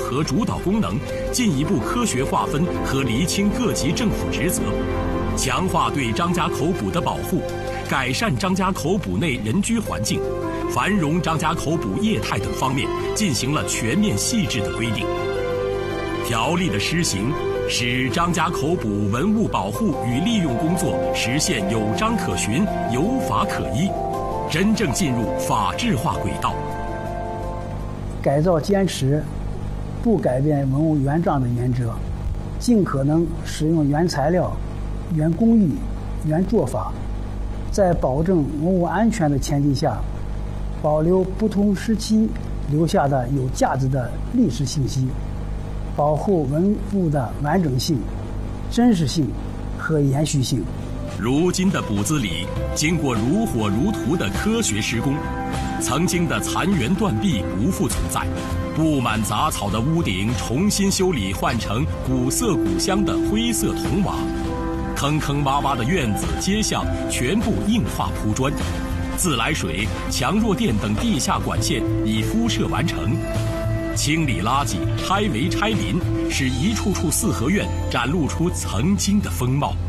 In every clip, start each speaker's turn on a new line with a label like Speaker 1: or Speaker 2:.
Speaker 1: 合主导功能，进一步科学划分和厘清各级政府职责，强化对张家口捕的保护，改善张家口捕内人居环境，繁荣张家口捕业态等方面进行了全面细致的规定。条例的施行，使张家口捕文物保护与利用工作实现有章可循、有法可依，真正进入法治化轨道。
Speaker 2: 改造坚持不改变文物原状的原则，尽可能使用原材料、原工艺、原做法，在保证文物安全的前提下，保留不同时期留下的有价值的历史信息，保护文物的完整性、真实性和延续性。
Speaker 1: 如今的卜子里，经过如火如荼的科学施工，曾经的残垣断壁不复存在，布满杂草的屋顶重新修理换成古色古香的灰色铜瓦，坑坑洼洼的院子街巷全部硬化铺砖，自来水、强弱电等地下管线已敷设完成，清理垃圾、拆围拆林，使一处处四合院展露出曾经的风貌。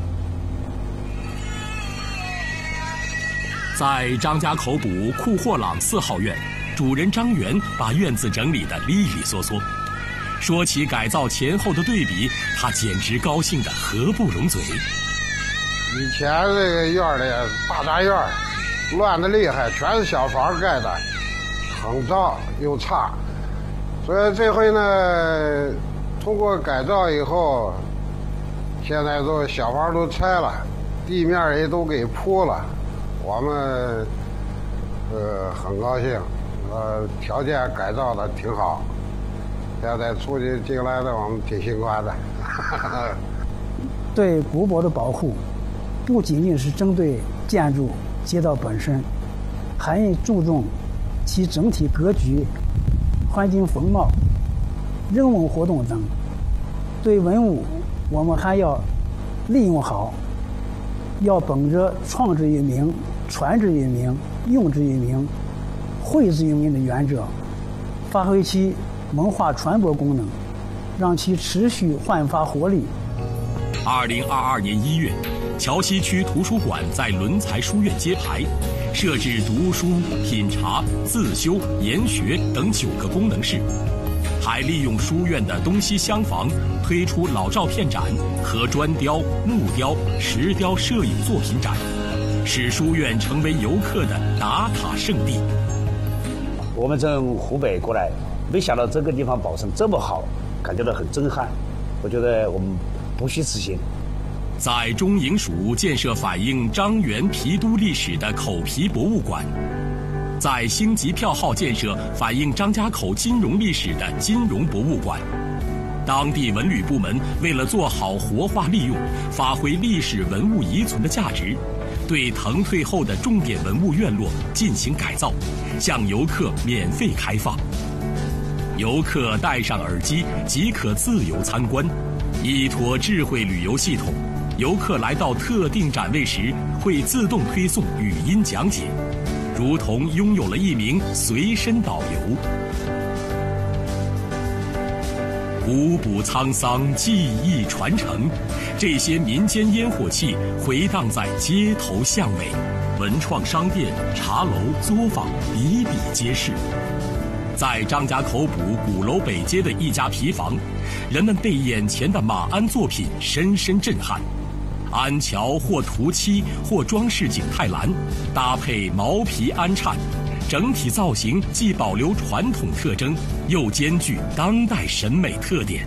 Speaker 1: 在张家口捕库货朗4号院，主人张元把院子整理得利利索索。说起改造前后的对比，他简直高兴得合不拢嘴。
Speaker 3: 以前这个院里大杂院乱得厉害，全是小房盖的，很脏又差。所以这回呢，通过改造以后，现在都小房都拆了，地面也都给铺了。我们很高兴，条件改造的挺好，现在出去进来的我们挺心宽的。
Speaker 2: 对古堡的保护，不仅仅是针对建筑街道本身，还注重其整体格局、环境风貌、人文活动等。对文物，我们还要利用好，要本着创之于民、传之于民、用之于民、惠之于民的原则，发挥其文化传播功能，让其持续焕发活力。
Speaker 1: 2022年1月，桥西区图书馆在伦才书院揭牌，设置读书、品茶、自修、研学等9个功能室，还利用书院的东西厢房推出老照片展和砖雕、木雕、石雕摄影作品展，使书院成为游客的打卡圣地。
Speaker 4: 我们从湖北过来，没想到这个地方保存这么好，感觉到很震撼。我觉得我们不虚此行。
Speaker 1: 在中营署建设反映张元皮都历史的口皮博物馆，在星级票号建设反映张家口金融历史的金融博物馆。当地文旅部门为了做好活化利用，发挥历史文物遗存的价值，对腾退后的重点文物院落进行改造，向游客免费开放。游客戴上耳机即可自由参观，依托智慧旅游系统，游客来到特定展位时会自动推送语音讲解，如同拥有了一名随身导游。古朴沧桑，技艺传承，这些民间烟火气回荡在街头巷尾，文创商店、茶楼、作坊比比皆是。在张家口捕鼓楼北街的一家皮房，人们被眼前的马鞍作品深深震撼。鞍桥或涂漆或装饰景泰蓝，搭配毛皮鞍颤，整体造型既保留传统特征，又兼具当代审美特点。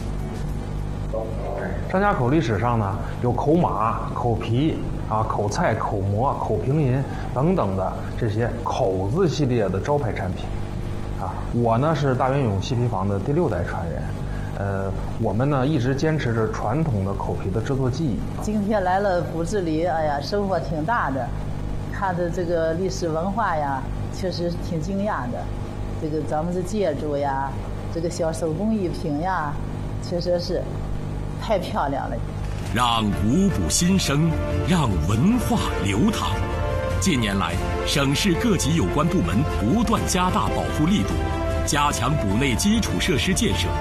Speaker 5: 张家口历史上呢，有口马、口皮口菜、口蘑、口平银等等的这些口字系列的招牌产品。我呢是大元永西皮房的第6代传人。我们呢一直坚持着传统的口皮的制作技艺。
Speaker 6: 今天来了卜子里，哎呀，收获挺大的。看的这个历史文化呀，确实挺惊讶的。这个咱们的建筑呀，这个小手工艺品呀，确实是太漂亮了。
Speaker 1: 让古朴新生，让文化流淌。近年来，省市各级有关部门不断加大保护力度，加强捕内基础设施建设，